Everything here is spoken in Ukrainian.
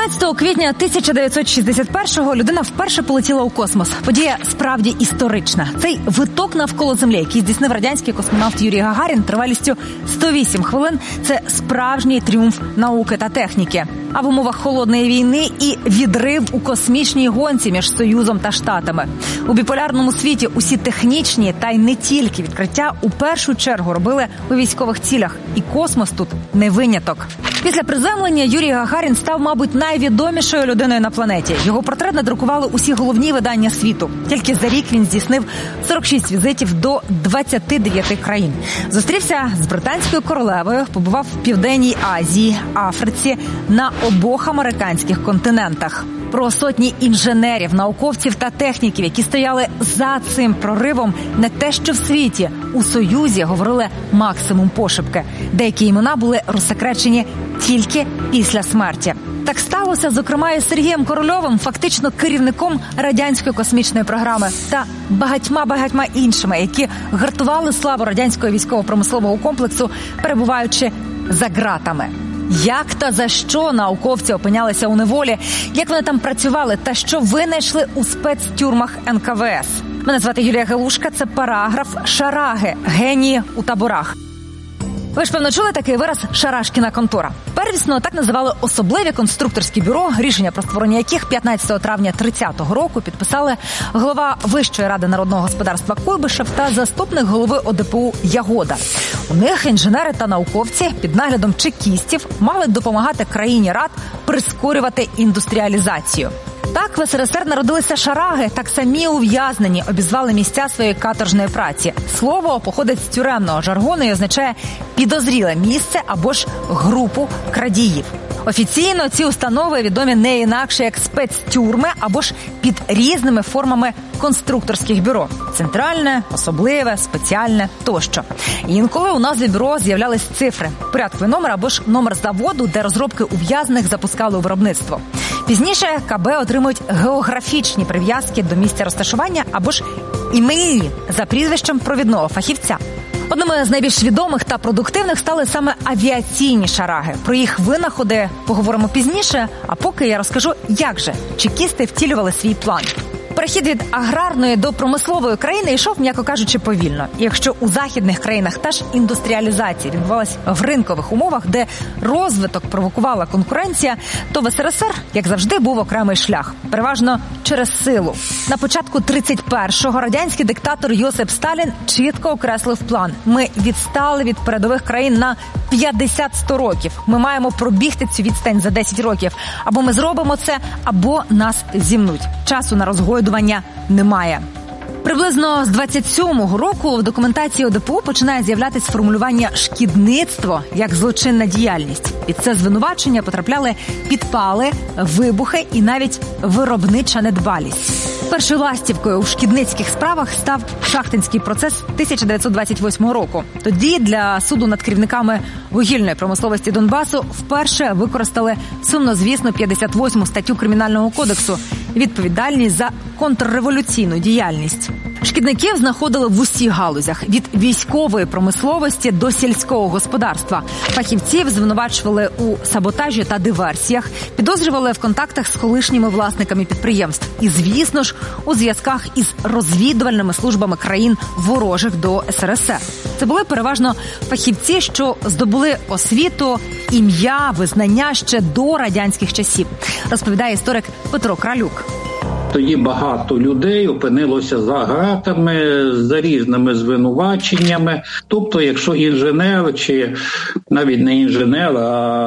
15 квітня 1961-го людина вперше полетіла у космос. Подія справді історична. Цей виток навколо Землі, який здійснив радянський космонавт Юрій Гагарін тривалістю 108 хвилин – це справжній тріумф науки та техніки. А в умовах холодної війни і відрив у космічній гонці між Союзом та Штатами. У біполярному світі усі технічні та й не тільки відкриття у першу чергу робили у військових цілях. І космос тут не виняток. Після приземлення Юрій Гагарін став, мабуть, найвідомішою людиною на планеті. Його портрет надрукували усі головні видання світу. Тільки за рік він здійснив 46 візитів до 29 країн. Зустрівся з британською королевою, побував в Південній Азії, Африці, на обох американських континентах. Про сотні інженерів, науковців та техніків, які стояли за цим проривом, не те що в світі. У Союзі говорили максимум пошепки. Деякі імена були розсекречені тільки після смерті. Так сталося, зокрема, із Сергієм Корольовим, фактично керівником радянської космічної програми, та багатьма іншими, які гартували славу радянського військово-промислового комплексу, перебуваючи за ґратами. Як та за що науковці опинялися у неволі, як вони там працювали та що винайшли у спецтюрмах НКВС. Мене звати Юлія Галушка, це параграф «Шараги. Генії у таборах». Ви ж, певно, чули такий вираз «шарашкіна контора». Первісно так називали особливі конструкторські бюро, рішення про створення яких 15 травня 30-го року підписали голова Вищої ради народного господарства Куйбишев та заступник голови ОДПУ Ягода. У них інженери та науковці під наглядом чекістів мали допомагати країні рад прискорювати індустріалізацію. Так в СРСР народилися шараги, так самі ув'язнені обізвали місця своєї каторжної праці. Слово походить з тюремного жаргону і означає підозріле місце або ж групу крадіїв. Офіційно ці установи відомі не інакше як спецтюрми або ж під різними формами конструкторських бюро. Центральне, особливе, спеціальне тощо. І інколи у назві бюро з'являлись цифри, порядковий номер або ж номер заводу, де розробки ув'язнених запускали у виробництво. Пізніше КБ отримують географічні прив'язки до місця розташування або ж імені за прізвищем провідного фахівця. Одними з найбільш відомих та продуктивних стали саме авіаційні шараги. Про їх винаходи поговоримо пізніше, а поки я розкажу, як же чекісти втілювали свій план. Перехід від аграрної до промислової країни йшов, м'яко кажучи, повільно. І якщо у західних країнах та ж індустріалізація відбувалась в ринкових умовах, де розвиток провокувала конкуренція, то в СРСР, як завжди, був окремий шлях. Переважно через силу. На початку 31-го радянський диктатор Йосип Сталін чітко окреслив план. Ми відстали від передових країн на 50-100 років. Ми маємо пробігти цю відстань за 10 років. Або ми зробимо це, або нас зімнуть. Часу на розгойдування немає. Приблизно з 27-го року в документації ОДПУ починає з'являтися формулювання «шкідництво» як злочинна діяльність. Під це звинувачення потрапляли підпали, вибухи і навіть виробнича недбалість. Першою ластівкою у шкідницьких справах став шахтинський процес 1928 року. Тоді для суду над керівниками вугільної промисловості Донбасу вперше використали сумнозвісну 58-му статтю Кримінального кодексу – відповідальність за контрреволюційну діяльність. Шкідників знаходили в усіх галузях – від військової промисловості до сільського господарства. Фахівців звинувачували у саботажі та диверсіях, підозрювали в контактах з колишніми власниками підприємств. І, звісно ж, у зв'язках із розвідувальними службами країн ворожих до СРСР. Це були переважно фахівці, що здобули освіту, ім'я, визнання ще до радянських часів, розповідає історик Петро Кралюк. Тоді багато людей опинилося за ґратами, за різними звинуваченнями. Тобто, якщо інженер, чи навіть не інженер, а